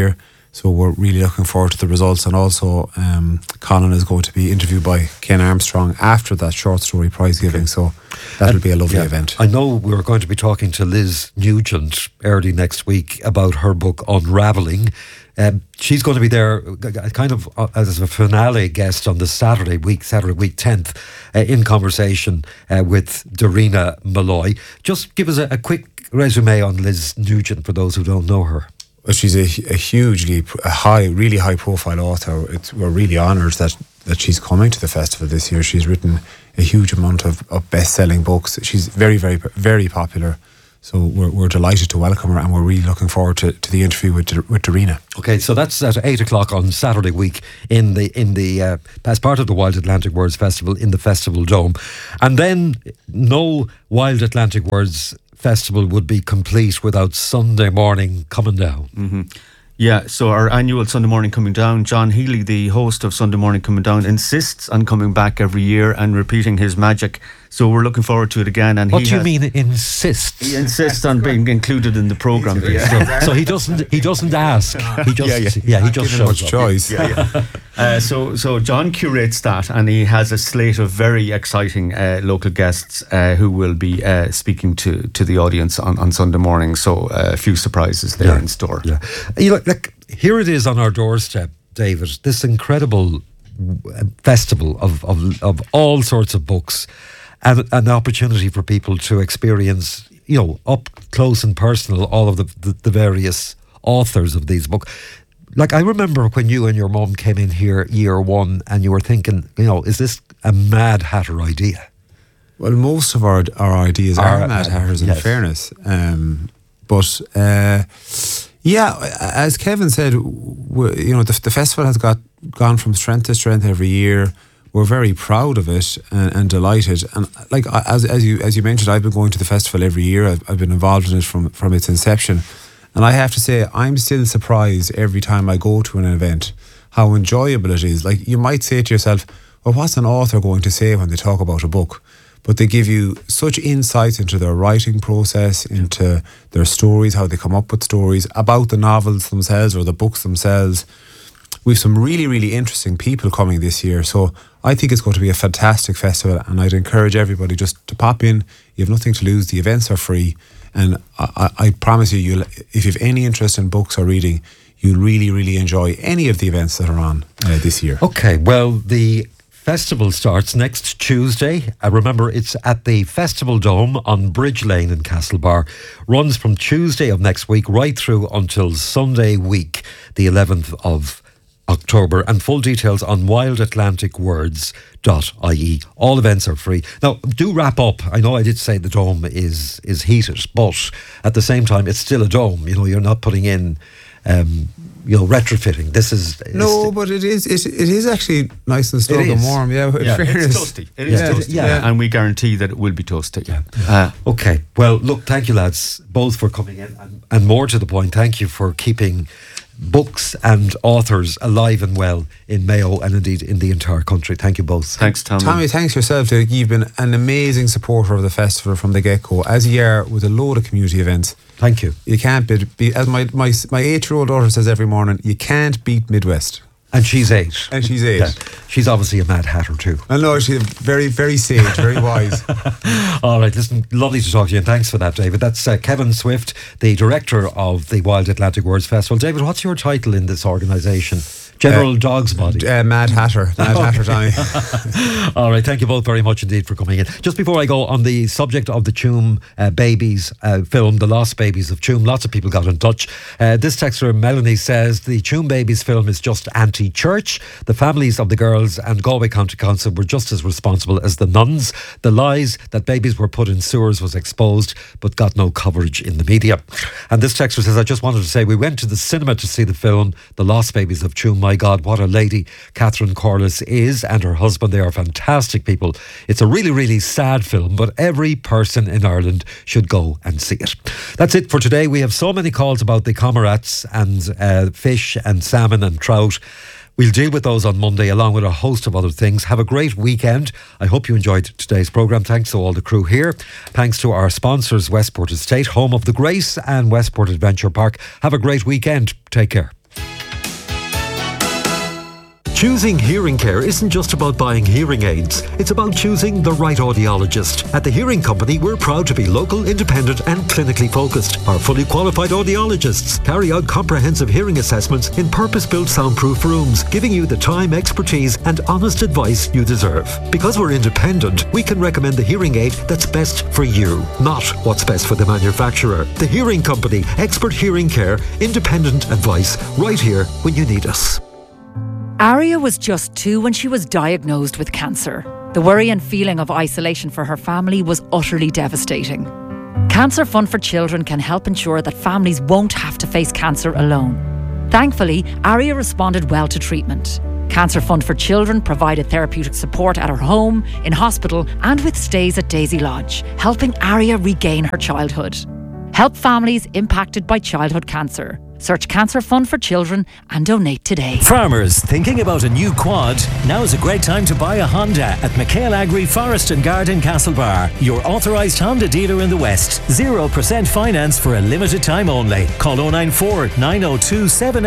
[SPEAKER 16] So we're really looking forward to the results. And also Colin is going to be interviewed by Ken Armstrong after that short story prize giving. So that'll be a lovely event.
[SPEAKER 1] I know we're going to be talking to Liz Nugent early next week about her book Unravelling. She's going to be there kind of as a finale guest on the Saturday week 10th in conversation with Darina Malloy. Just give us a quick resume on Liz Nugent for those who don't know her.
[SPEAKER 16] Well, she's really high profile author. We're really honoured that she's coming to the festival this year. She's written a huge amount of best-selling books. She's very, very, very popular. So we're delighted to welcome her, and we're really looking forward to the interview with Darina.
[SPEAKER 1] Okay, so that's at 8 o'clock on Saturday week in the as part of the Wild Atlantic Words Festival in the Festival Dome. And then no Wild Atlantic Words Festival would be complete without Sunday Morning Coming Down.
[SPEAKER 17] Mm-hmm. Yeah, so our annual Sunday Morning Coming Down, John Healy, the host of Sunday Morning Coming Down, insists on coming back every year and repeating his magic. So we're looking forward to it again. And
[SPEAKER 1] what do you mean insists?
[SPEAKER 17] He insists on being included in the programme.
[SPEAKER 1] So he doesn't ask. He just shows up.
[SPEAKER 16] Choice.
[SPEAKER 17] So John curates that, and he has a slate of very exciting local guests who will be speaking to the audience on Sunday morning. So a few surprises there in store.
[SPEAKER 1] Yeah. Look, here it is on our doorstep, David. This incredible festival of all sorts of books. And an opportunity for people to experience, up close and personal, all of the various authors of these books. Like, I remember when you and your mum came in here year one and you were thinking, is this a Mad Hatter idea?
[SPEAKER 16] Well, most of our ideas are Mad Hatters, in fairness. But as Kevin said, the festival has gone from strength to strength every year. We're very proud of it and delighted. And like as you mentioned, I've been going to the festival every year. I've been involved in it from its inception. And I have to say, I'm still surprised every time I go to an event how enjoyable it is. Like, you might say to yourself, well, what's an author going to say when they talk about a book? But they give you such insights into their writing process, into their stories, how they come up with stories, about the novels themselves or the books themselves. We've some really, really interesting people coming this year. So I think it's going to be a fantastic festival, and I'd encourage everybody just to pop in. You have nothing to lose. The events are free. And I promise you, if you have any interest in books or reading, you'll really, really enjoy any of the events that are on this year.
[SPEAKER 1] Okay, well, the festival starts next Tuesday. Remember, it's at the Festival Dome on Bridge Lane in Castlebar. Runs from Tuesday of next week right through until Sunday week, the 11th of October, and full details on wildatlanticwords.ie. All events are free. Now, do wrap up. I know I did say the dome is heated, but at the same time, it's still a dome. You're not putting in, retrofitting. This is
[SPEAKER 16] but it is actually nice and snug and warm. Yeah,
[SPEAKER 17] it's toasty. It is toasty. Yeah, and we guarantee that it will be toasty.
[SPEAKER 1] Yeah. Okay. Well, look, thank you, lads, both for coming in, and more to the point, thank you for keeping books and authors alive and well in Mayo and indeed in the entire country. Thank you both.
[SPEAKER 17] Thanks, Tommy.
[SPEAKER 16] Tommy, thanks yourself. You've been an amazing supporter of the festival from the get-go, as you are with a load of community events.
[SPEAKER 1] Thank you.
[SPEAKER 16] You can't beat, as my 8-year-old daughter says every morning, you can't beat Midwest.
[SPEAKER 1] And she's 8.
[SPEAKER 16] And she's 8. Yeah.
[SPEAKER 1] She's obviously a Mad Hatter too.
[SPEAKER 16] I know, she's very, very sage, very wise.
[SPEAKER 1] All right, listen, lovely to talk to you, and thanks for that, David. That's Kevin Swift, the director of the Wild Atlantic Words Festival. David, what's your title in this organisation? General Dog's Body.
[SPEAKER 16] Mad Hatter. Mad Hatter, Tommy.
[SPEAKER 1] All right, thank you both very much indeed for coming in. Just before I go, on the subject of the Tuam Babies film, The Lost Babies of Tuam, lots of people got in touch. This texter, Melanie, says the Tuam Babies film is just anti-church. The families of the girls and Galway County Council were just as responsible as the nuns. The lies that babies were put in sewers was exposed, but got no coverage in the media. And this texter says, I just wanted to say, we went to the cinema to see the film, The Lost Babies of Tuam. My God, what a lady Catherine Corliss is, and her husband. They are fantastic people. It's a really, really sad film, but every person in Ireland should go and see it. That's it for today. We have so many calls about the comrades and fish and salmon and trout. We'll deal with those on Monday, along with a host of other things. Have a great weekend. I hope you enjoyed today's programme. Thanks to all the crew here. Thanks to our sponsors, Westport Estate, home of the Grace, and Westport Adventure Park. Have a great weekend. Take care. Choosing hearing care isn't just about buying hearing aids. It's about choosing the right audiologist. At the Hearing Company, we're proud to be local, independent and clinically focused. Our fully qualified audiologists carry out comprehensive hearing assessments in purpose-built soundproof rooms, giving you the time, expertise and honest advice you deserve. Because we're independent, we can recommend the hearing aid that's best for you, not what's best for the manufacturer. The Hearing Company, expert hearing care, independent advice, right here when you need us.
[SPEAKER 18] Aria was just 2 when she was diagnosed with cancer. The worry and feeling of isolation for her family was utterly devastating. Cancer Fund for Children can help ensure that families won't have to face cancer alone. Thankfully, Aria responded well to treatment. Cancer Fund for Children provided therapeutic support at her home, in hospital and with stays at Daisy Lodge, helping Aria regain her childhood. Help families impacted by childhood cancer. Search Cancer Fund for Children and donate today.
[SPEAKER 3] Farmers thinking about a new quad? Now is a great time to buy a Honda at McHale Agri Forest and Garden Castlebar, your authorised Honda dealer in the West. 0% finance for a limited time only. Call 094 902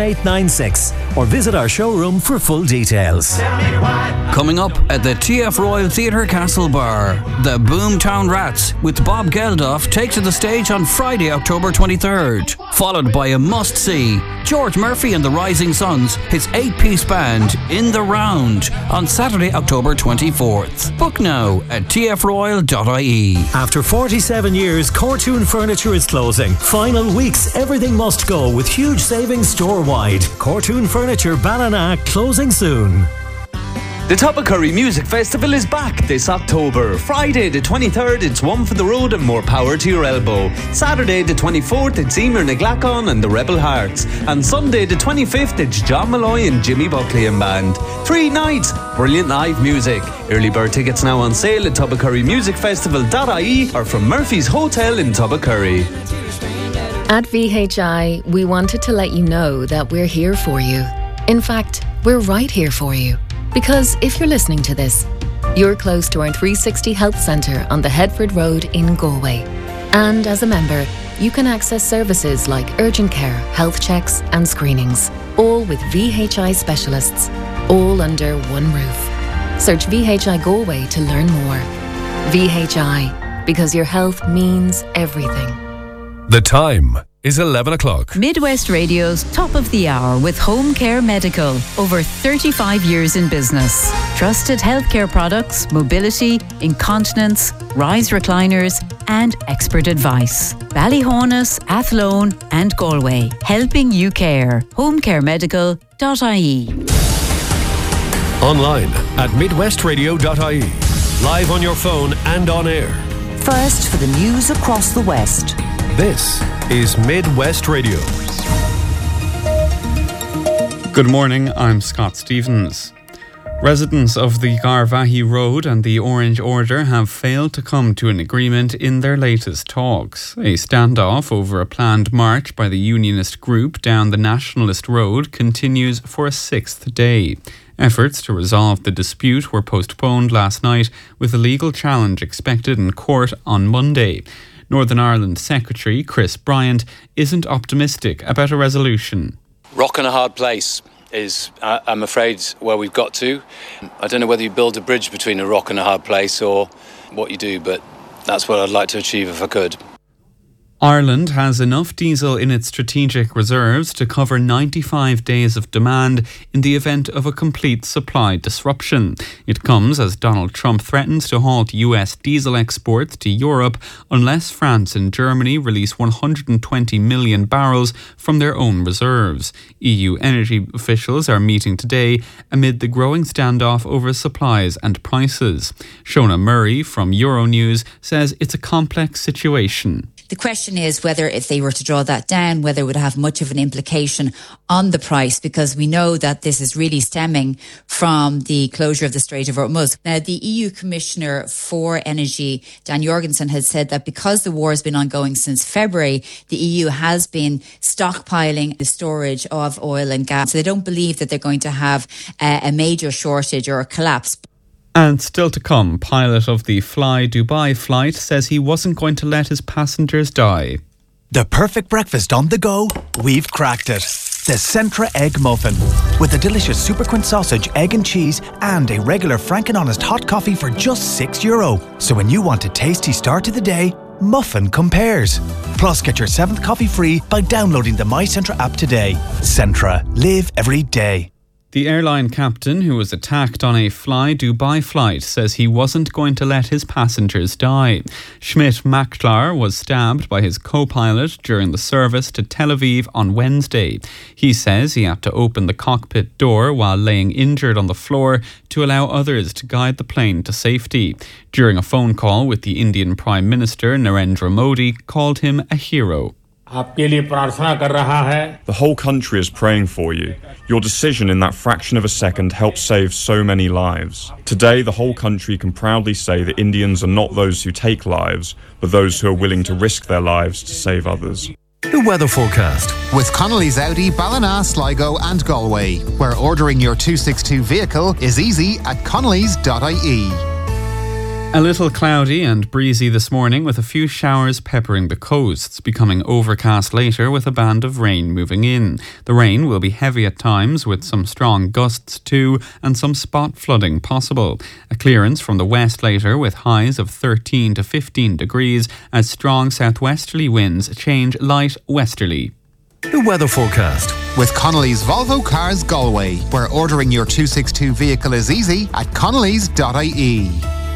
[SPEAKER 3] 7896 or visit our showroom for full details.
[SPEAKER 10] Coming up at the TF Royal Theatre Castlebar, the Boomtown Rats with Bob Geldof take to the stage on Friday, October 23rd, followed by a must-see George Murphy and the Rising Suns, his 8-piece band, In the Round, on Saturday, October 24th. Book now at tfroyal.ie.
[SPEAKER 3] After 47 years, Cortoon Furniture is closing. Final weeks, everything must go with huge savings store-wide. Cortoon Furniture Ballina closing soon.
[SPEAKER 13] The Toppacurry Music Festival is back this October. Friday the 23rd, it's One for the Road and More Power to Your Elbow. Saturday the 24th, it's Emer Naglacon and the Rebel Hearts. And Sunday the 25th, it's John Malloy and Jimmy Buckley and Band. 3 nights, brilliant live music. Early bird tickets now on sale at toppacurrymusicfestival.ie or from Murphy's Hotel in Toppacurry.
[SPEAKER 19] At VHI, we wanted to let you know that we're here for you. In fact, we're right here for you. Because if you're listening to this, you're close to our 360 Health Centre on the Headford Road in Galway. And as a member, you can access services like urgent care, health checks and screenings, all with VHI specialists, all under one roof. Search VHI Galway to learn more. VHI, because your health means everything.
[SPEAKER 20] The time is 11 o'clock.
[SPEAKER 21] Midwest Radio's Top of the Hour with Home Care Medical. Over 35 years in business. Trusted healthcare products, mobility, incontinence, rise recliners and expert advice. Ballyhonus, Athlone and Galway. Helping you care. homecaremedical.ie.
[SPEAKER 20] Online at midwestradio.ie. Live on your phone and on air.
[SPEAKER 22] First for the news across the West.
[SPEAKER 20] This is Midwest Radio.
[SPEAKER 23] Good morning, I'm Scott Stevens. Residents of the Garvaghey Road and the Orange Order have failed to come to an agreement in their latest talks. A standoff over a planned march by the Unionist group down the Nationalist Road continues for a 6th day. Efforts to resolve the dispute were postponed last night, with a legal challenge expected in court on Monday. Northern Ireland Secretary Chris Bryant isn't optimistic about a resolution.
[SPEAKER 24] Rock and a hard place is, I'm afraid, where we've got to. I don't know whether you build a bridge between a rock and a hard place or what you do, but that's what I'd like to achieve if I could.
[SPEAKER 23] Ireland has enough diesel in its strategic reserves to cover 95 days of demand in the event of a complete supply disruption. It comes as Donald Trump threatens to halt US diesel exports to Europe unless France and Germany release 120 million barrels from their own reserves. EU energy officials are meeting today amid the growing standoff over supplies and prices. Shona Murray from Euronews says it's a complex situation.
[SPEAKER 25] The question is whether if they were to draw that down, whether it would have much of an implication on the price, because we know that this is really stemming from the closure of the Strait of Hormuz. Now, the EU Commissioner for Energy, Dan Jorgensen, has said that because the war has been ongoing since February, the EU has been stockpiling the storage of oil and gas. So they don't believe that they're going to have a major shortage or a collapse.
[SPEAKER 23] And still to come, pilot of the Fly Dubai flight says he wasn't going to let his passengers die.
[SPEAKER 2] The perfect breakfast on the go, we've cracked it. The Centra Egg Muffin. With a delicious Super Quint sausage, egg and cheese, and a regular Frank and Honest hot coffee for just €6. So when you want a tasty start to the day, Muffin compares. Plus, get your 7th coffee free by downloading the My Centra app today. Centra. Live every day.
[SPEAKER 23] The airline captain who was attacked on a Fly Dubai flight says he wasn't going to let his passengers die. Schmidt-Macklar was stabbed by his co-pilot during the service to Tel Aviv on Wednesday. He says he had to open the cockpit door while laying injured on the floor to allow others to guide the plane to safety. During a phone call with the Indian Prime Minister, Narendra Modi called him a hero.
[SPEAKER 5] The whole country is praying for you. Your decision in that fraction of a second helped save so many lives. Today, the whole country can proudly say that Indians are not those who take lives, but those who are willing to risk their lives to save others.
[SPEAKER 6] The weather forecast.
[SPEAKER 4] With Connolly's Audi, Ballina, Sligo and Galway, where ordering your 262 vehicle is easy at connellys.ie.
[SPEAKER 23] A little cloudy and breezy this morning with a few showers peppering the coasts, becoming overcast later with a band of rain moving in. The rain will be heavy at times with some strong gusts too and some spot flooding possible. A clearance from the west later with highs of 13 to 15 degrees as strong southwesterly winds change light westerly.
[SPEAKER 6] The weather forecast.
[SPEAKER 4] With Connolly's Volvo Cars Galway, where ordering your 262 vehicle is easy at connellys.ie.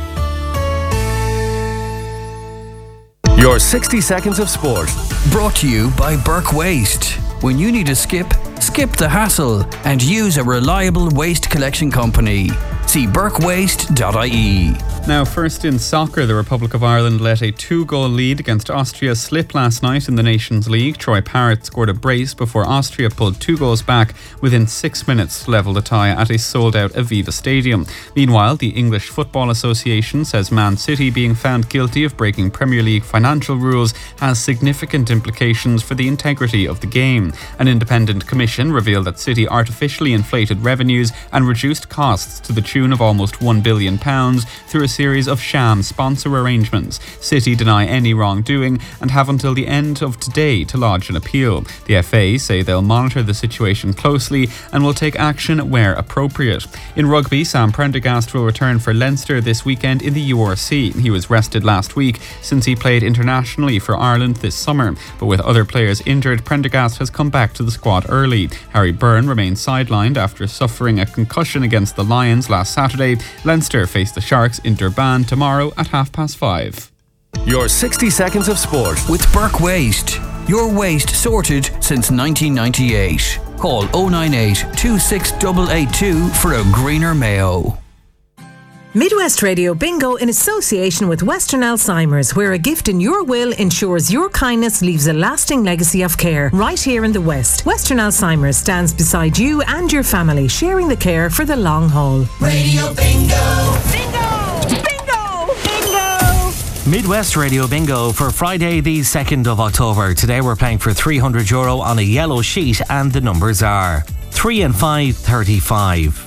[SPEAKER 6] Your 60 seconds of sport.
[SPEAKER 10] Brought to you by Burke Waste. When you need a skip the hassle and use a reliable waste collection company. See burkewaste.ie.
[SPEAKER 23] Now, first in soccer, the Republic of Ireland let a 2-goal lead against Austria slip last night in the Nations League. Troy Parrott scored a brace before Austria pulled 2 goals back within 6 minutes to level the tie at a sold-out Aviva Stadium. Meanwhile, the English Football Association says Man City being found guilty of breaking Premier League financial rules has significant implications for the integrity of the game. An independent commission revealed that City artificially inflated revenues and reduced costs to the tune of almost £1 billion through a series of sham sponsor arrangements. City deny any wrongdoing and have until the end of today to lodge an appeal. The FA say they'll monitor the situation closely and will take action where appropriate. In rugby, Sam Prendergast will return for Leinster this weekend in the URC. He was rested last week since he played internationally for Ireland this summer, but with other players injured, Prendergast has come back to the squad early. Harry Byrne remains sidelined after suffering a concussion against the Lions last Saturday. Leinster face the Sharks in Durban tomorrow at 5:30.
[SPEAKER 6] Your 60 seconds of sport.
[SPEAKER 10] With Burke Waste. Your waste sorted since 1998. Call 098 26882 for a greener Mayo.
[SPEAKER 7] Midwest Radio Bingo in association with Western Alzheimer's, where a gift in your will ensures your kindness leaves a lasting legacy of care right here in the West. Western Alzheimer's stands beside you and your family, sharing the care for the long haul.
[SPEAKER 8] Radio Bingo! Bingo! Bingo! Bingo!
[SPEAKER 9] Midwest Radio Bingo for Friday the 2nd of October. Today we're playing for €300 on a yellow sheet and the numbers are 3 and 5, 35.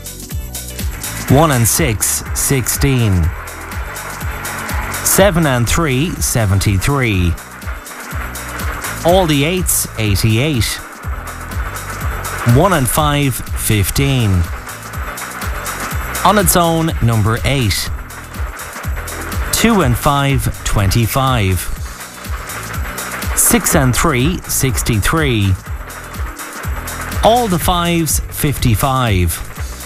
[SPEAKER 9] 1 and 6, 16. 7 and 3, 73. All the 8s, 88. 1 and 5, 15. On its own, number 8. 2 and 5, 25. 6 and 3, 63. All the 5s, 55.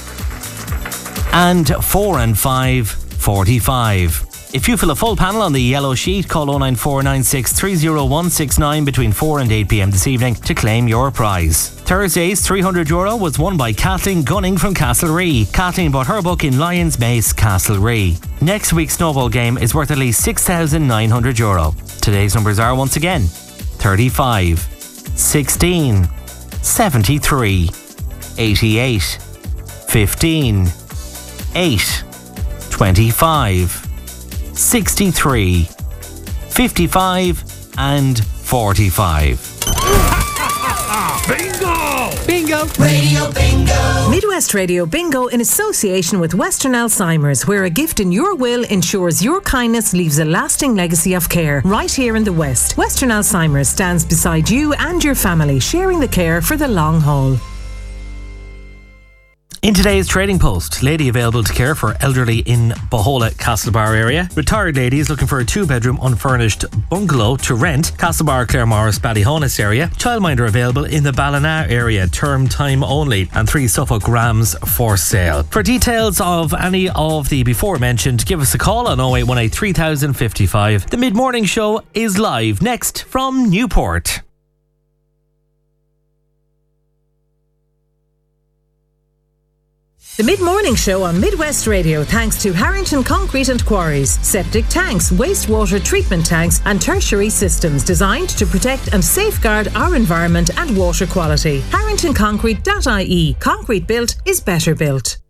[SPEAKER 9] And 4 and 5, 45. If you fill a full panel on the yellow sheet, call 09496300169 between 4 and 8 p.m. this evening to claim your prize. Thursday's €300 was won by Kathleen Gunning from Castlerea. Kathleen bought her book in Lyons Mace, Castlerea. Next week's snowball game is worth at least €6,900. Today's numbers are once again 35, 16, 73, 88, 15, 8, 25, 63, 55 and 45.
[SPEAKER 8] Bingo!
[SPEAKER 7] Bingo! Radio Bingo! Midwest Radio Bingo in association with Western Alzheimer's, where a gift in your will ensures your kindness leaves a lasting legacy of care. Right here in the West, Western Alzheimer's stands beside you and your family, sharing the care for the long haul.
[SPEAKER 9] In today's Trading Post, lady available to care for elderly in Bohola, Castlebar area. Retired ladies looking for a 2-bedroom unfurnished bungalow to rent. Castlebar, Claremorris, Ballyhonus area. Childminder available in the Ballina area, term time only. And 3 Suffolk Rams for sale. For details of any of the before mentioned, give us a call on 0818 3055. The mid-morning show is live next from Newport.
[SPEAKER 7] The Mid-Morning Show on Midwest Radio, thanks to Harrington Concrete and Quarries. Septic tanks, wastewater treatment tanks and tertiary systems designed to protect and safeguard our environment and water quality. HarringtonConcrete.ie. Concrete built is better built.